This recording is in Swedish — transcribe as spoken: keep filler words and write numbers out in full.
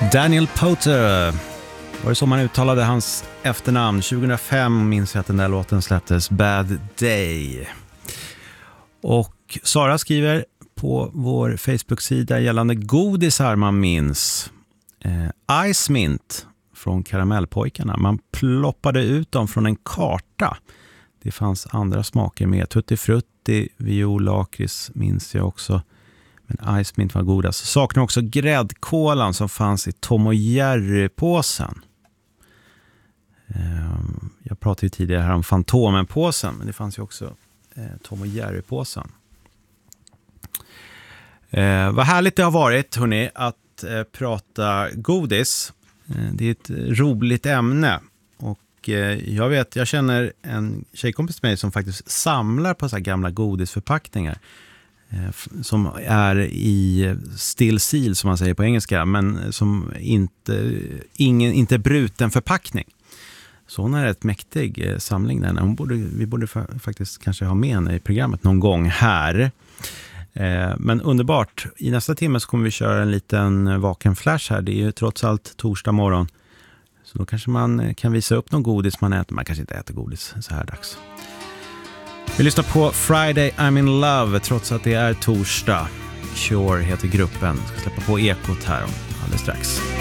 Daniel Powter, var det så man uttalade hans efternamn? tjugohundrafem minns jag att den där låten släpptes, Bad Day. Och Sara skriver på vår Facebook-sida gällande godisar man minns. Eh, Ice Mint från Karamellpojkarna. Man ploppade ut dem från en karta. Det fanns andra smaker med. Tutti Frutti, viol, lakris minns jag också. Men Ice Mint var godast. Saknar också gräddkolan som fanns i Tom och Jerry-påsen. Jag pratade ju tidigare här om Fantomen-påsen, men det fanns ju också Tom och Jerry-påsen. Eh, vad härligt det har varit, hörni, att eh, prata godis. Eh, det är ett roligt ämne. Och eh, jag vet, jag känner en tjejkompis med mig som faktiskt samlar på så här gamla godisförpackningar. Som är i still seal som man säger på engelska, men som inte ingen inte bruten förpackning. Så hon har ett mäktig samling där. Hon borde, vi borde fa- faktiskt kanske ha med henne i programmet någon gång här. Eh, men underbart. I nästa timme så kommer vi köra en liten vaken flash här. Det är ju trots allt torsdag morgon. Så då kanske man kan visa upp någon godis man äter. Man kanske inte äter godis så här dags. Vi lyssnar på Friday I'm in Love trots att det är torsdag. Cure heter gruppen. Ska släppa på ekot här alldeles strax.